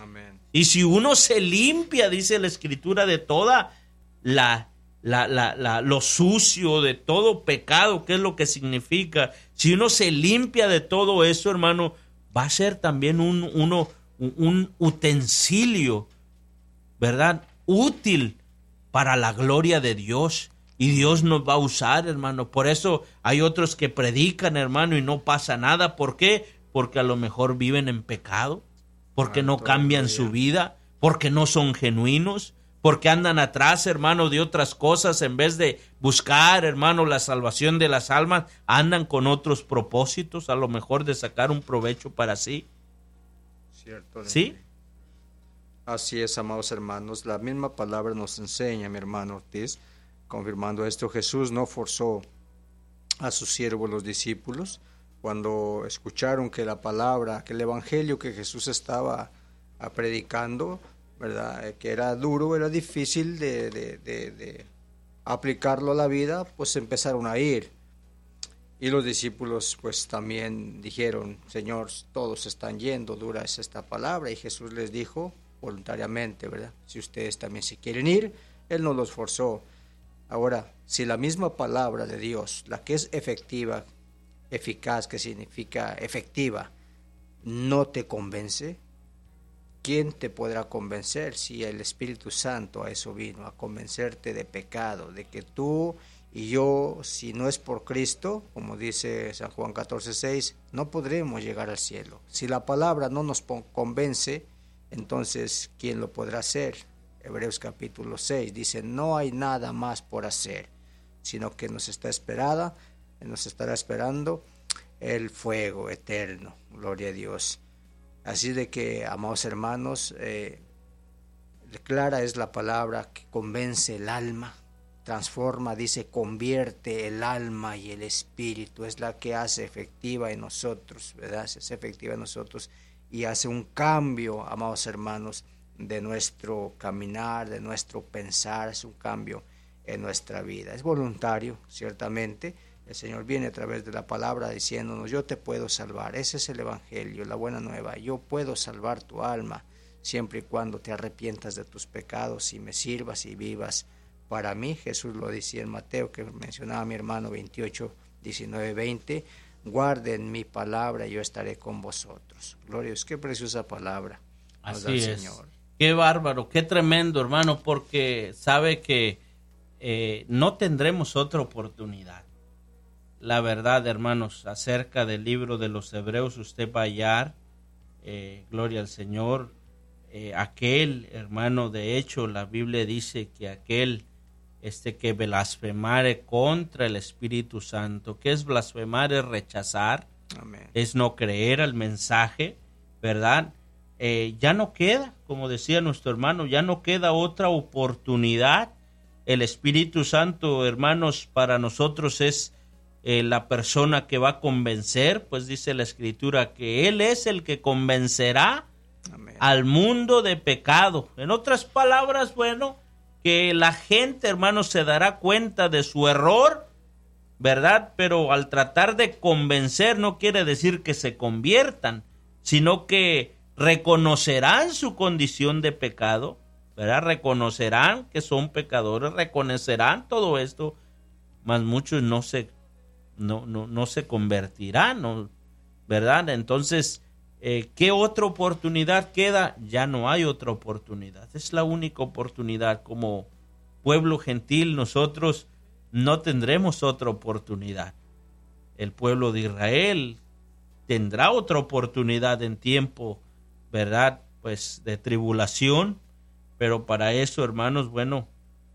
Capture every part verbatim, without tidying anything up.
Amén. Y si uno se limpia, dice la Escritura, de toda la, la, la, la, lo sucio, de todo pecado, ¿qué es lo que significa? Si uno se limpia de todo eso, hermano, va a ser también un, uno, un utensilio, ¿verdad? Útil para la gloria de Dios. Y Dios nos va a usar, hermano. Por eso hay otros que predican, hermano, y no pasa nada. ¿Por qué? Porque a lo mejor viven en pecado, porque no cambian su vida, porque no son genuinos, porque andan atrás, hermano, de otras cosas. En vez de buscar, hermano, la salvación de las almas, andan con otros propósitos, a lo mejor de sacar un provecho para sí. Cierto. ¿Sí? Así es, amados hermanos. La misma palabra nos enseña, mi hermano Ortiz, confirmando esto. Jesús no forzó a sus siervos, los discípulos, cuando escucharon que la palabra, que el evangelio que Jesús estaba predicando, ¿verdad?, que era duro, era difícil de, de, de, de aplicarlo a la vida, pues empezaron a ir. Y los discípulos pues también dijeron: Señor, todos están yendo, dura es esta palabra. Y Jesús les dijo voluntariamente, ¿verdad?, si ustedes también se quieren ir. Él no los forzó. Ahora, si la misma palabra de Dios, la que es efectiva, eficaz, que significa efectiva, no te convence, ¿quién te podrá convencer? Si el Espíritu Santo a eso vino, a convencerte de pecado, de que tú y yo, si no es por Cristo, como dice San Juan catorce seis, no podremos llegar al cielo. Si la palabra no nos convence, entonces ¿quién lo podrá hacer? Hebreos capítulo seis dice: no hay nada más por hacer, sino que nos está esperada, nos estará esperando el fuego eterno. Gloria a Dios. Así de que, amados hermanos, eh, clara es la palabra que convence el alma, transforma, dice, convierte el alma y el espíritu, es la que hace efectiva en nosotros, ¿verdad? Es efectiva en nosotros y hace un cambio, amados hermanos, de nuestro caminar, de nuestro pensar, es un cambio en nuestra vida. Es voluntario, ciertamente. El Señor viene a través de la palabra diciéndonos: yo te puedo salvar. Ese es el evangelio, la buena nueva. Yo puedo salvar tu alma siempre y cuando te arrepientas de tus pecados y me sirvas y vivas para mí. Jesús lo decía en Mateo, que mencionaba mi hermano, veintiocho, diecinueve, veinte: guarden mi palabra y yo estaré con vosotros. Gloria a Dios, qué preciosa palabra nos da el Señor. Qué bárbaro, qué tremendo, hermano, porque sabe que eh, no tendremos otra oportunidad. La verdad, hermanos, acerca del libro de los Hebreos, usted va a hallar, eh, gloria al Señor, eh, aquel, hermano, de hecho, la Biblia dice que aquel este que blasfemare contra el Espíritu Santo, ¿qué es blasfemar? Es rechazar, Amén. Es no creer al mensaje, ¿verdad? Eh, ya no queda, como decía nuestro hermano, ya no queda otra oportunidad. El Espíritu Santo, hermanos, para nosotros es eh, la persona que va a convencer, pues dice la Escritura que Él es el que convencerá Amén. Al mundo de pecado. En otras palabras, bueno, que la gente, hermanos, se dará cuenta de su error, ¿verdad? Pero al tratar de convencer no quiere decir que se conviertan, sino que reconocerán su condición de pecado, ¿verdad? Reconocerán que son pecadores, reconocerán todo esto, mas muchos no se, no, no, no se convertirán, ¿no? ¿Verdad? Entonces, eh, ¿qué otra oportunidad queda? Ya no hay otra oportunidad. Es la única oportunidad. Como pueblo gentil, nosotros no tendremos otra oportunidad. El pueblo de Israel tendrá otra oportunidad en tiempo, ¿verdad?, pues de tribulación, pero para eso, hermanos, bueno,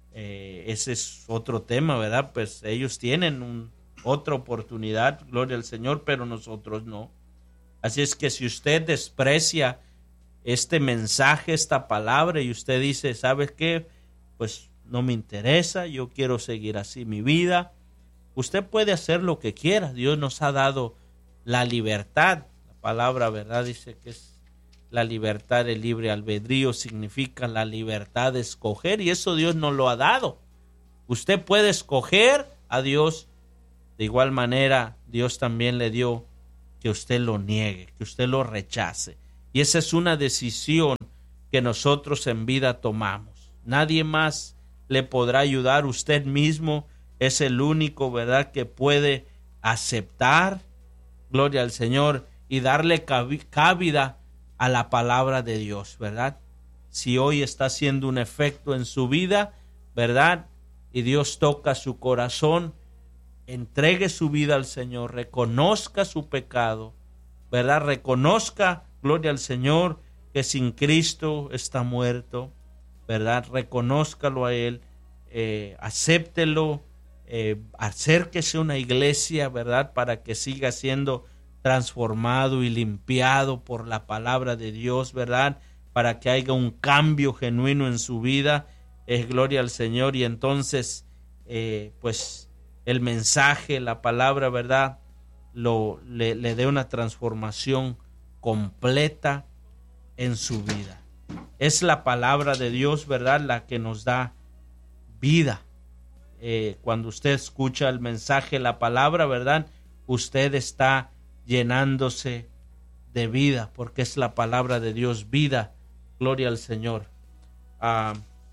eh, ese es otro tema, ¿verdad? Pues ellos tienen un, otra oportunidad, gloria al Señor, pero nosotros no. Así es que si usted desprecia este mensaje, esta palabra, y usted dice, ¿sabes qué? Pues no me interesa, yo quiero seguir así mi vida. Usted puede hacer lo que quiera. Dios nos ha dado la libertad. La palabra, ¿verdad?, dice que es la libertad del libre albedrío, significa la libertad de escoger, y eso Dios nos lo ha dado. Usted puede escoger a Dios. De igual manera, Dios también le dio que usted lo niegue, que usted lo rechace. Y esa es una decisión que nosotros en vida tomamos. Nadie más le podrá ayudar, usted mismo es el único, ¿verdad?, que puede aceptar, gloria al Señor, y darle cabida a la palabra de Dios, ¿verdad? Si hoy está haciendo un efecto en su vida, ¿verdad?, y Dios toca su corazón, entregue su vida al Señor, reconozca su pecado, ¿verdad? Reconozca, gloria al Señor, que sin Cristo está muerto, ¿verdad? Reconózcalo a Él, eh, acéptelo, eh, acérquese a una iglesia, ¿verdad?, para que siga siendo transformado y limpiado por la palabra de Dios, ¿verdad?, para que haya un cambio genuino en su vida, eh, gloria al Señor, y entonces, eh, pues, el mensaje, la palabra, ¿verdad?, lo, le, le dé una transformación completa en su vida. Es la palabra de Dios, ¿verdad?, la que nos da vida. Eh, cuando usted escucha el mensaje, la palabra, ¿verdad?, usted está llenándose de vida, porque es la palabra de Dios, vida. Gloria al Señor. Ah,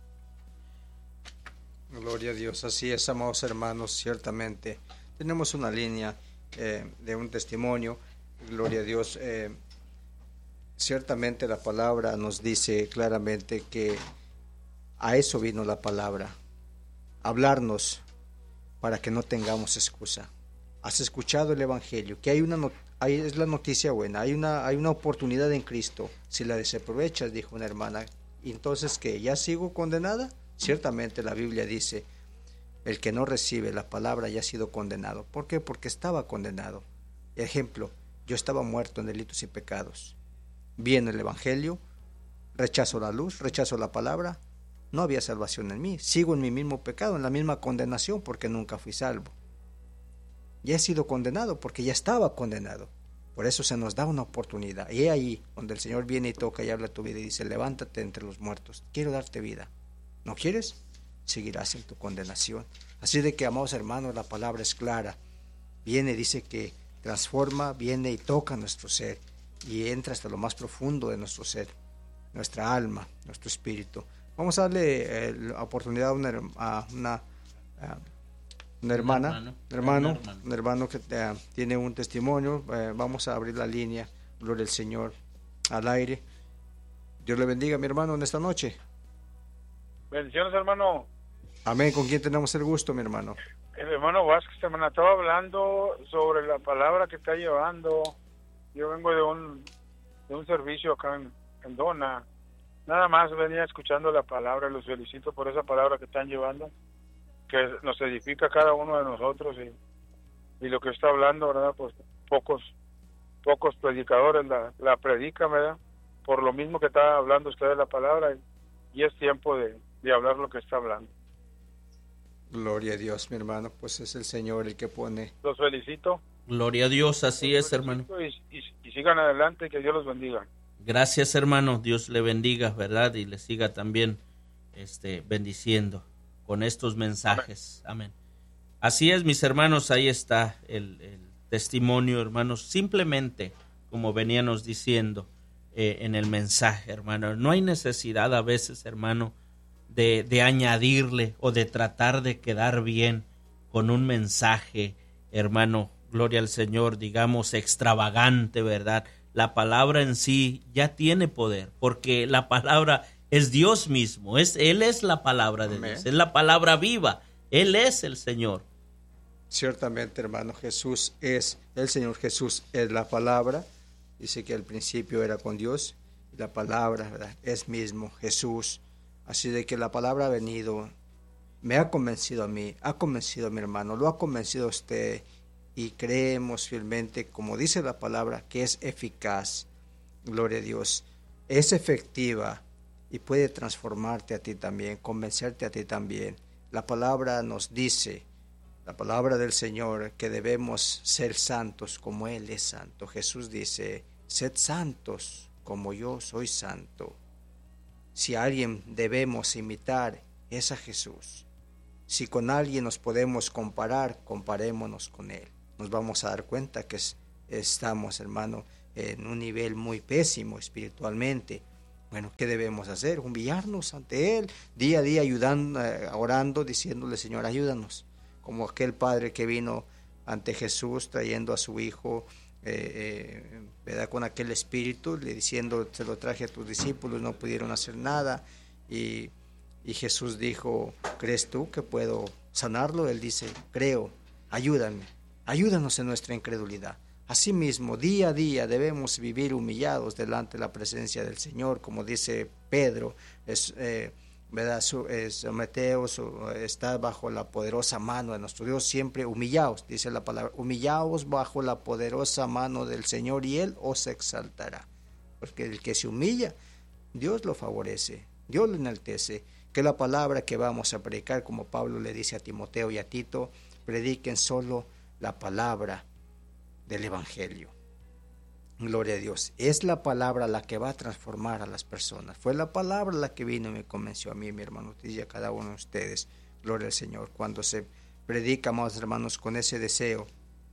Gloria a Dios, así es, amados hermanos, ciertamente. Tenemos una línea eh, de un testimonio, gloria a Dios. Eh, ciertamente la palabra nos dice claramente que a eso vino la palabra, hablarnos para que no tengamos excusa. Has escuchado el Evangelio, que hay una not- hay, es la noticia buena, hay una, hay una oportunidad en Cristo. Si la desaprovechas, dijo una hermana, entonces ¿qué? ¿Ya sigo condenada? Ciertamente la Biblia dice, el que no recibe la palabra ya ha sido condenado. ¿Por qué? Porque estaba condenado. Ejemplo, yo estaba muerto en delitos y pecados. Viene el Evangelio, rechazo la luz, rechazo la palabra, no había salvación en mí, sigo en mi mismo pecado, en la misma condenación, porque nunca fui salvo. Ya he sido condenado porque ya estaba condenado. Por eso se nos da una oportunidad. Y es ahí donde el Señor viene y toca y habla tu vida y dice, levántate entre los muertos, quiero darte vida. ¿No quieres? Seguirás en tu condenación. Así de que, amados hermanos, la palabra es clara. Viene, dice que transforma, viene y toca nuestro ser y entra hasta lo más profundo de nuestro ser, nuestra alma, nuestro espíritu. Vamos a darle eh, la oportunidad a una, a una, a una hermana, un hermano, un hermano, un hermano que uh, tiene un testimonio. Uh, vamos a abrir la línea, gloria al Señor, al aire. Dios le bendiga, mi hermano, en esta noche. Bendiciones, hermano. Amén. ¿Con quién tenemos el gusto, mi hermano? El hermano Vázquez, hermano, estaba hablando sobre la palabra que está llevando. Yo vengo de un de un servicio acá en, en Dona. Nada más venía escuchando la palabra. Los felicito por esa palabra que están llevando, que nos edifica a cada uno de nosotros, y, y lo que está hablando, ¿verdad? Pues pocos pocos predicadores la, la predican, ¿verdad? Por lo mismo que está hablando usted de la palabra, y, y es tiempo de, de hablar lo que está hablando. Gloria a Dios, mi hermano, pues es el Señor el que pone. Los felicito. Gloria a Dios, así es, hermano. Y, y, y sigan adelante, que Dios los bendiga. Gracias, hermano, Dios le bendiga, ¿verdad? Y le siga también este, bendiciendo con estos mensajes. Amén. Amén. Así es, mis hermanos, ahí está el, el testimonio, hermanos. Simplemente, como veníamos diciendo eh, en el mensaje, hermano, no hay necesidad a veces, hermano, de, de añadirle o de tratar de quedar bien con un mensaje, hermano, gloria al Señor, digamos, extravagante, ¿verdad? La palabra en sí ya tiene poder, porque la palabra es Dios mismo, es, Él es la palabra de Amén. Dios, es la palabra viva, Él es el Señor. Ciertamente, hermano, Jesús es, el Señor Jesús es la palabra, dice que al principio era con Dios, y la palabra, ¿verdad?, es mismo Jesús, así de que la palabra ha venido, me ha convencido a mí, ha convencido a mi hermano, lo ha convencido a usted, y creemos fielmente, como dice la palabra, que es eficaz, gloria a Dios, es efectiva, y puede transformarte a ti también, convencerte a ti también. La palabra nos dice, la palabra del Señor, que debemos ser santos como Él es santo. Jesús dice, sed santos como yo soy santo. Si a alguien debemos imitar, es a Jesús. Si con alguien nos podemos comparar, comparémonos con Él. Nos vamos a dar cuenta que estamos, hermano, en un nivel muy pésimo espiritualmente. Bueno, ¿qué debemos hacer? Humillarnos ante Él, día a día ayudando, eh, orando, diciéndole, Señor, ayúdanos. Como aquel padre que vino ante Jesús trayendo a su hijo, eh, eh, ¿verdad? Con aquel espíritu, le diciendo, se lo traje a tus discípulos, no pudieron hacer nada. Y, y Jesús dijo, ¿crees tú que puedo sanarlo? Él dice, creo, ayúdame, ayúdanos en nuestra incredulidad. Asimismo, día a día debemos vivir humillados delante de la presencia del Señor, como dice Pedro, es, eh, ¿verdad? Someteos, está bajo la poderosa mano de nuestro Dios, siempre humillaos, dice la palabra, humillaos bajo la poderosa mano del Señor y Él os exaltará. Porque el que se humilla, Dios lo favorece, Dios lo enaltece. Que la palabra que vamos a predicar, como Pablo le dice a Timoteo y a Tito, prediquen solo la palabra del Evangelio. Gloria a Dios. Es la palabra la que va a transformar a las personas. Fue la palabra la que vino y me convenció a mí, mi hermano, y a cada uno de ustedes. Gloria al Señor. Cuando se predica, amados hermanos, con ese deseo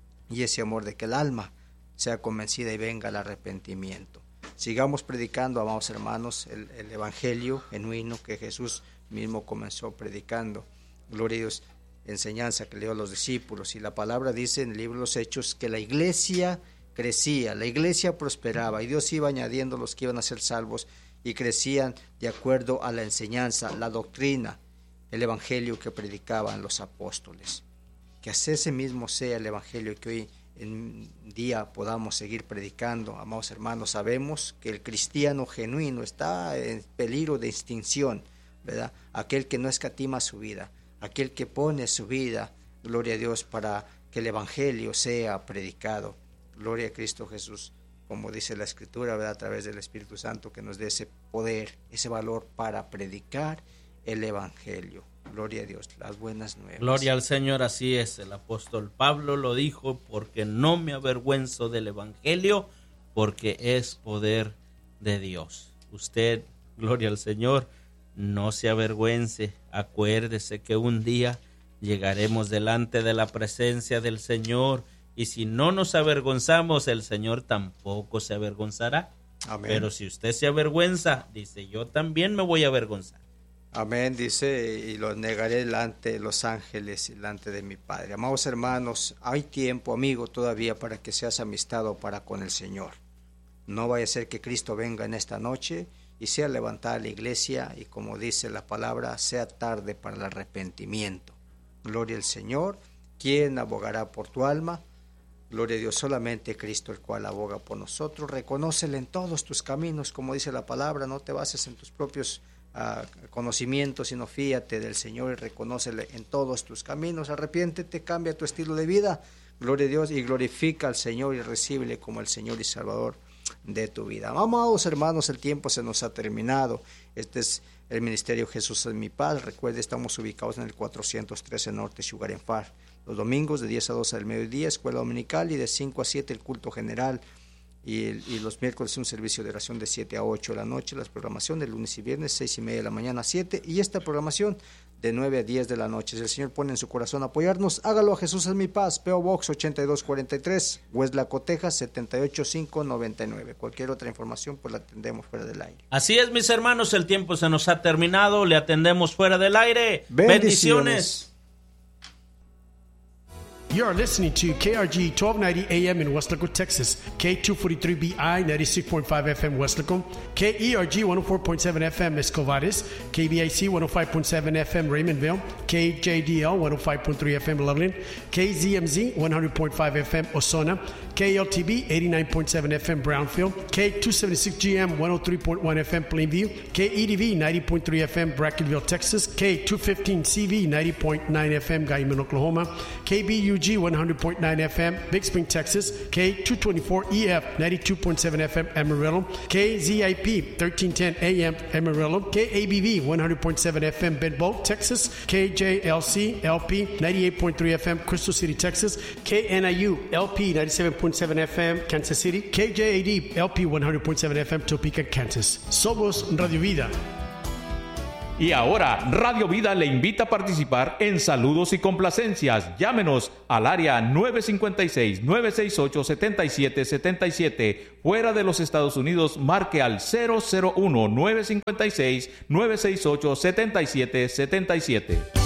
y ese amor de que el alma sea convencida y venga al arrepentimiento. Sigamos predicando, amados hermanos, el, el Evangelio genuino que Jesús mismo comenzó predicando. Gloria a Dios. Enseñanza que le dio a los discípulos, y la palabra dice en el libro de los Hechos que la iglesia crecía, la iglesia prosperaba y Dios iba añadiendo los que iban a ser salvos y crecían de acuerdo a la enseñanza, la doctrina, el evangelio que predicaban los apóstoles. Que así ese mismo sea el evangelio que hoy en día podamos seguir predicando. Amados hermanos, sabemos que el cristiano genuino está en peligro de extinción, ¿verdad? Aquel que no escatima su vida, aquel que pone su vida, gloria a Dios, para que el evangelio sea predicado. Gloria a Cristo Jesús, como dice la Escritura, ¿verdad? A través del Espíritu Santo, que nos dé ese poder, ese valor para predicar el evangelio. Gloria a Dios, las buenas nuevas. Gloria al Señor, así es. El apóstol Pablo lo dijo, porque no me avergüenzo del evangelio, porque es poder de Dios. Usted, gloria al Señor, no se avergüence. Acuérdese que un día llegaremos delante de la presencia del Señor, y si no nos avergonzamos, el Señor tampoco se avergonzará. Amén. Pero si usted se avergüenza, dice, yo también me voy a avergonzar. Amén, dice, y lo negaré delante de los ángeles y delante de mi Padre. Amados hermanos, hay tiempo, amigo, todavía para que seas amistado para con el Señor. No vaya a ser que Cristo venga en esta noche y sea levantada la iglesia, y como dice la palabra, sea tarde para el arrepentimiento. Gloria al Señor. ¿Quién abogará por tu alma? Gloria a Dios, solamente Cristo, el cual aboga por nosotros. Reconócele en todos tus caminos, como dice la palabra, no te bases en tus propios uh, conocimientos, sino fíate del Señor y reconócele en todos tus caminos. Arrepiéntete, cambia tu estilo de vida, gloria a Dios, y glorifica al Señor y recíbele como el Señor y Salvador de tu vida. Amados hermanos, el tiempo se nos ha terminado. Este es el Ministerio Jesús es mi Paz. Recuerde, estamos ubicados en el cuatrocientos trece Norte Sugar en Far. Los domingos de diez a doce del mediodía, escuela dominical, y de cinco a siete el culto general. Y, el, y los miércoles un servicio de oración de siete a ocho de la noche. La programación de lunes y viernes, seis y media de la mañana a siete. Y esta programación de nueve a diez de la noche. Si el Señor pone en su corazón apoyarnos, hágalo a Jesús es mi Paz. P O Box ochenta y dos cuarenta y tres, Weslaco, Texas setenta y ocho cinco noventa y nueve. Cualquier otra información pues la atendemos fuera del aire. Así es, mis hermanos, el tiempo se nos ha terminado. Le atendemos fuera del aire. Bendiciones. Bendiciones. You are listening to K R G twelve ninety A M in Weslaco, Texas, K two forty-three B I ninety-six point five F M Weslaco, K E R G one oh four point seven F M Escovares, K B I C one oh five point seven F M Raymondville, K J D L one oh five point three F M Loveland, K Z M Z one hundred point five F M Osona, K L T B eighty-nine point seven F M Brownfield, K two seventy-six G M one oh three point one F M Plainview, K E D V ninety point three F M Brackenville, Texas, K two fifteen C V ninety point nine F M Guyman, Oklahoma, K B U G one hundred point nine F M Big Spring, Texas, K two twenty-four E F ninety-two point seven F M Amarillo, K Z I P thirteen ten A M Amarillo, K A B V one hundred point seven F M Bedboe, Texas, K J L C L P ninety-eight point three F M Crystal City, Texas, K N I U L P ninety-seven point seven F M Kansas City, K J A D L P one hundred point seven F M Topeka, Kansas. Somos Radio Vida. Y ahora, Radio Vida le invita a participar en saludos y complacencias. Llámenos al área nueve cinco seis, nueve seis ocho, siete siete siete siete. Fuera de los Estados Unidos, marque al cero cero uno, nueve cinco seis, nueve seis ocho, siete siete siete siete.